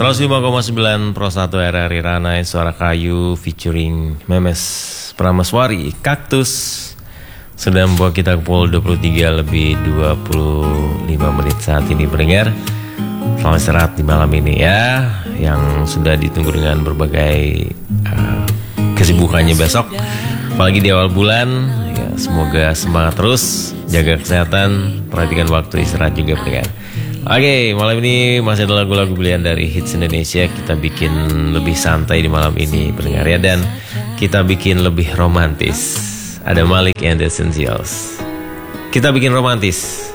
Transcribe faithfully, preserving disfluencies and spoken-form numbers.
seratus lima koma sembilan Pro satu R R I Ranai, Suara Kayu featuring Memes Prameswari, Kaktus. Sudah membawa kita ke pukul dua puluh tiga lebih dua puluh lima menit saat ini pendengar. Selamat istirahat di malam ini ya, yang sudah ditunggu dengan berbagai uh, kesibukannya besok. Apalagi di awal bulan ya, semoga semangat terus, jaga kesehatan, perhatikan waktu istirahat juga pendengar. Oke, malam ini masih ada lagu-lagu pilihan dari Hits Indonesia. Kita bikin lebih santai di malam ini pendengar ya, dan kita bikin lebih romantis. Ada Malik and the Essentials. Kita bikin romantis.